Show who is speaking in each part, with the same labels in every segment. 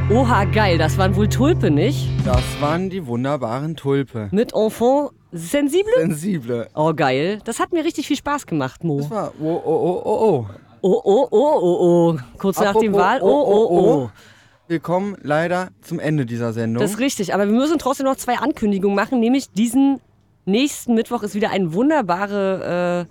Speaker 1: Oha, geil, das waren wohl Tulpe, nicht?
Speaker 2: Das waren die wunderbaren Tulpe.
Speaker 1: Mit Enfant sensible?
Speaker 2: Sensible.
Speaker 1: Oh, geil. Das hat mir richtig viel Spaß gemacht, Mo.
Speaker 2: Das war oh.
Speaker 1: Oh. Kurz nach dem Wahl. Oh.
Speaker 2: Wir kommen leider zum Ende dieser Sendung.
Speaker 1: Das ist richtig, aber wir müssen trotzdem noch 2 Ankündigungen machen, nämlich diesen nächsten Mittwoch ist wieder ein wunderbarer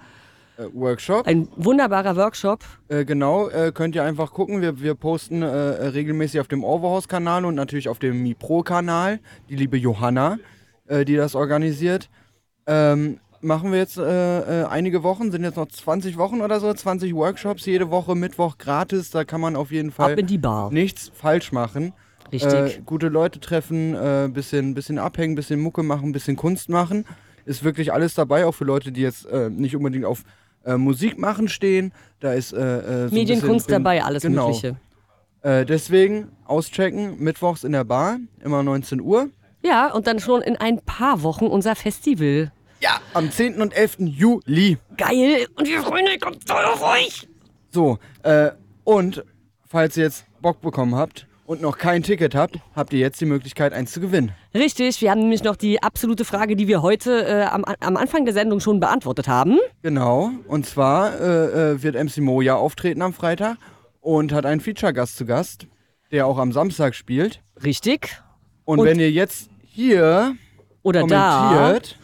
Speaker 1: Workshop.
Speaker 2: Genau, könnt ihr einfach gucken. Wir posten regelmäßig auf dem Overhaus-Kanal und natürlich auf dem MiPro-Kanal. Die liebe Johanna, die das organisiert. Machen wir jetzt einige Wochen, sind jetzt noch 20 Wochen oder so, 20 Workshops, jede Woche Mittwoch gratis. Da kann man auf jeden Fall
Speaker 1: ab in die Bar.
Speaker 2: Nichts falsch machen.
Speaker 1: Richtig.
Speaker 2: Gute Leute treffen, bisschen abhängen, bisschen Mucke machen, bisschen Kunst machen. Ist wirklich alles dabei, auch für Leute, die jetzt nicht unbedingt auf Musik machen stehen. Da ist so
Speaker 1: Medienkunst dabei, alles Mögliche.
Speaker 2: Deswegen auschecken, mittwochs in der Bar, immer 19 Uhr.
Speaker 1: Ja, und dann schon in ein paar Wochen unser Festival.
Speaker 2: Ja, am 10. und 11. Juli.
Speaker 1: Geil, und wir freuen uns ganz doll auf euch.
Speaker 2: So, und falls ihr jetzt Bock bekommen habt und noch kein Ticket habt, habt ihr jetzt die Möglichkeit, eins zu gewinnen.
Speaker 1: Richtig, wir haben nämlich noch die absolute Frage, die wir heute am Anfang der Sendung schon beantwortet haben.
Speaker 2: Genau, und zwar wird MC Moja auftreten am Freitag und hat einen Feature-Gast zu Gast, der auch am Samstag spielt.
Speaker 1: Richtig.
Speaker 2: Und wenn ihr jetzt hier
Speaker 1: oder
Speaker 2: kommentiert,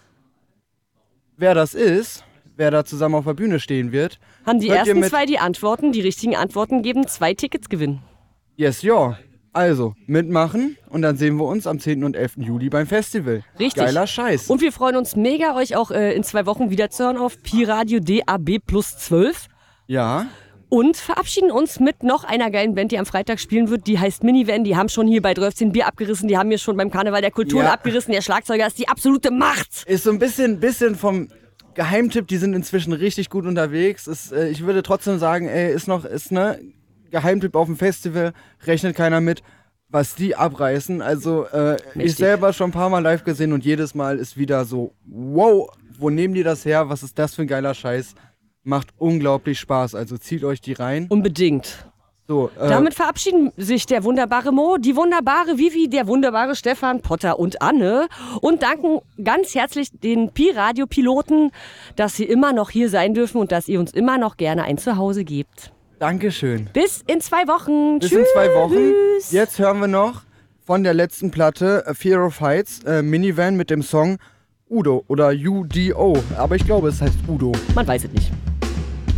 Speaker 2: wer das ist, wer da zusammen auf der Bühne stehen wird,
Speaker 1: haben die ersten 2 die richtigen Antworten geben 2 Tickets gewinnen.
Speaker 2: Yes, ja. Also, mitmachen und dann sehen wir uns am 10. und 11. Juli beim Festival.
Speaker 1: Richtig.
Speaker 2: Geiler Scheiß.
Speaker 1: Und wir freuen uns mega, euch auch in 2 Wochen wieder zu hören auf Pi Radio DAB plus 12.
Speaker 2: Ja.
Speaker 1: Und verabschieden uns mit noch einer geilen Band, die am Freitag spielen wird. Die heißt Minivan. Die haben schon hier bei 12 Bier abgerissen. Die haben hier schon beim Karneval der Kulturen abgerissen. Der Schlagzeuger ist die absolute Macht.
Speaker 2: Ist so ein bisschen vom Geheimtipp. Die sind inzwischen richtig gut unterwegs. Ich würde trotzdem sagen, ist ne Geheimtipp auf dem Festival. Rechnet keiner mit, was die abreißen. Also ich selber schon ein paar Mal live gesehen und jedes Mal ist wieder so, wow, wo nehmen die das her? Was ist das für ein geiler Scheiß? Macht unglaublich Spaß, also zieht euch die rein.
Speaker 1: Unbedingt.
Speaker 2: So,
Speaker 1: damit verabschieden sich der wunderbare Mo, die wunderbare Vivi, der wunderbare Stefan, Potter und Anne und danken ganz herzlich den Pi-Radio-Piloten, dass sie immer noch hier sein dürfen und dass ihr uns immer noch gerne ein Zuhause gebt.
Speaker 2: Dankeschön.
Speaker 1: Bis in 2 Wochen.
Speaker 2: Bis in 2 Wochen. Jetzt hören wir noch von der letzten Platte Fear of Heights, Minivan mit dem Song Udo oder UDO. Aber ich glaube, es heißt Udo.
Speaker 1: Man weiß es nicht.